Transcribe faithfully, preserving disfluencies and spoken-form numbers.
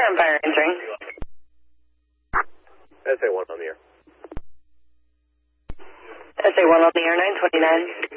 Empire entering. S A one on the air. S A one on the air, nine twenty-nine.